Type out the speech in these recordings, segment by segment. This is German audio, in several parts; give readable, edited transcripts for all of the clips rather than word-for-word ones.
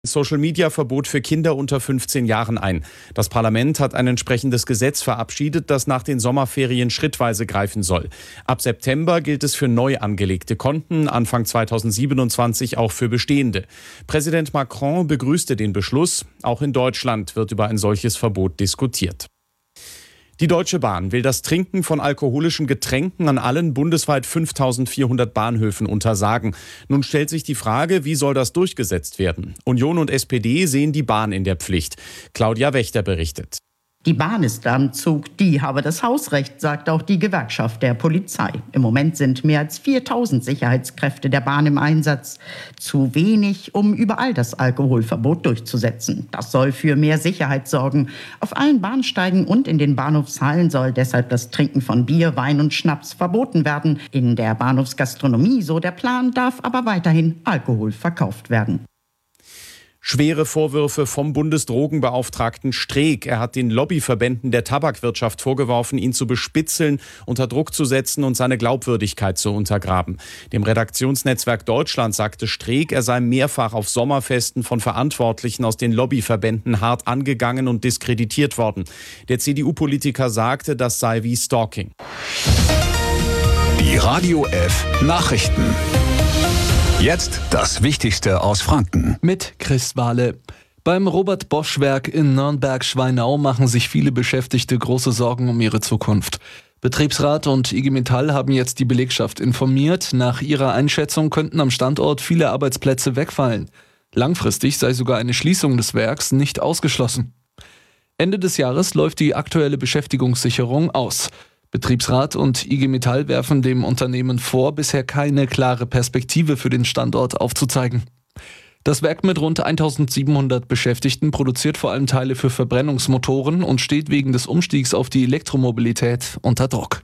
Social-Media-Verbot für Kinder unter 15 Jahren ein. Das Parlament hat ein entsprechendes Gesetz verabschiedet, das nach den Sommerferien schrittweise greifen soll. Ab September gilt es für neu angelegte Konten, Anfang 2027 auch für bestehende. Präsident Macron begrüßte den Beschluss. Auch in Deutschland wird über ein solches Verbot diskutiert. Die Deutsche Bahn will das Trinken von alkoholischen Getränken an allen bundesweit 5.400 Bahnhöfen untersagen. Nun stellt sich die Frage, wie soll das durchgesetzt werden? Union und SPD sehen die Bahn in der Pflicht. Claudia Wächter berichtet. Die Bahn ist am Zug, die habe das Hausrecht, sagt auch die Gewerkschaft der Polizei. Im Moment sind mehr als 4.000 Sicherheitskräfte der Bahn im Einsatz. Zu wenig, um überall das Alkoholverbot durchzusetzen. Das soll für mehr Sicherheit sorgen. Auf allen Bahnsteigen und in den Bahnhofshallen soll deshalb das Trinken von Bier, Wein und Schnaps verboten werden. In der Bahnhofsgastronomie, so der Plan, darf aber weiterhin Alkohol verkauft werden. Schwere Vorwürfe vom Bundesdrogenbeauftragten Streeck. Er hat den Lobbyverbänden der Tabakwirtschaft vorgeworfen, ihn zu bespitzeln, unter Druck zu setzen und seine Glaubwürdigkeit zu untergraben. Dem Redaktionsnetzwerk Deutschland sagte Streeck, er sei mehrfach auf Sommerfesten von Verantwortlichen aus den Lobbyverbänden hart angegangen und diskreditiert worden. Der CDU-Politiker sagte, das sei wie Stalking. Die Radio F Nachrichten. Jetzt das Wichtigste aus Franken. Mit Chris Wahle. Beim Robert-Bosch-Werk in Nürnberg-Schweinau machen sich viele Beschäftigte große Sorgen um ihre Zukunft. Betriebsrat und IG Metall haben jetzt die Belegschaft informiert. Nach ihrer Einschätzung könnten am Standort viele Arbeitsplätze wegfallen. Langfristig sei sogar eine Schließung des Werks nicht ausgeschlossen. Ende des Jahres läuft die aktuelle Beschäftigungssicherung aus. Betriebsrat und IG Metall werfen dem Unternehmen vor, bisher keine klare Perspektive für den Standort aufzuzeigen. Das Werk mit rund 1.700 Beschäftigten produziert vor allem Teile für Verbrennungsmotoren und steht wegen des Umstiegs auf die Elektromobilität unter Druck.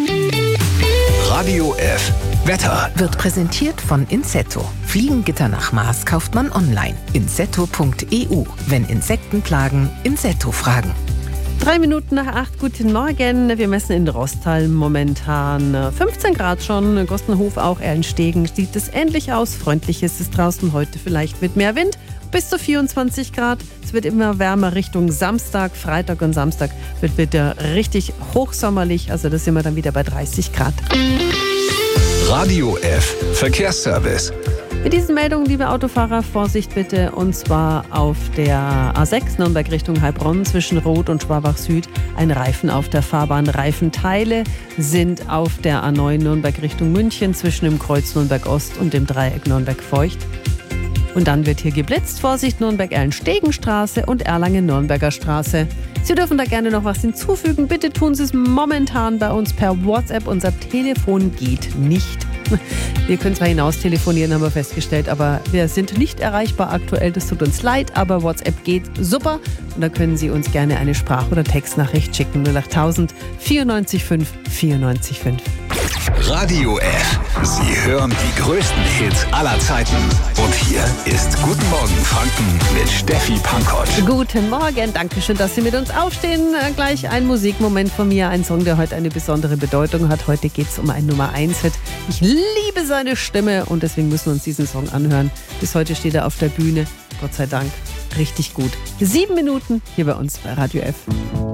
Radio F Wetter wird präsentiert von Insetto. Fliegengitter nach Maß kauft man online. Insetto.eu. Wenn Insekten plagen, Insetto fragen. 3 Minuten nach 8, guten Morgen. Wir messen in Rostal momentan 15 Grad schon. In Gostenhof auch, Erlenstegen sieht es ähnlich aus. Freundlich ist es draußen heute, vielleicht mit mehr Wind. Bis zu 24 Grad. Es wird immer wärmer Richtung Samstag. Freitag und Samstag wird wieder richtig hochsommerlich. Also da sind wir dann wieder bei 30 Grad. Radio F Verkehrsservice. Mit diesen Meldungen, liebe Autofahrer, Vorsicht bitte. Und zwar auf der A6 Nürnberg Richtung Heilbronn zwischen Roth und Schwabach Süd. Ein Reifen auf der Fahrbahn. Reifenteile sind auf der A9 Nürnberg Richtung München zwischen dem Kreuz Nürnberg Ost und dem Dreieck Nürnberg Feucht. Und dann wird hier geblitzt. Vorsicht, Nürnberg-Erlenstegenstraße und Erlangen-Nürnberger Straße. Sie dürfen da gerne noch was hinzufügen. Bitte tun Sie es momentan bei uns per WhatsApp. Unser Telefon geht nicht. Wir können zwar hinaus telefonieren, haben wir festgestellt, aber wir sind nicht erreichbar aktuell. Das tut uns leid, aber WhatsApp geht super. Und da können Sie uns gerne eine Sprach- oder Textnachricht schicken. 08000 94 5 94 5. Radio F. Sie hören die größten Hits aller Zeiten. Und hier ist Guten Morgen Franken mit Steffi Pankott. Guten Morgen, danke schön, dass Sie mit uns aufstehen. Gleich ein Musikmoment von mir, ein Song, der heute eine besondere Bedeutung hat. Heute geht es um einen Nummer-1-Hit. Ich liebe seine Stimme und deswegen müssen wir uns diesen Song anhören. Bis heute steht er auf der Bühne. Gott sei Dank, richtig gut. 7 Minuten hier bei uns bei Radio F.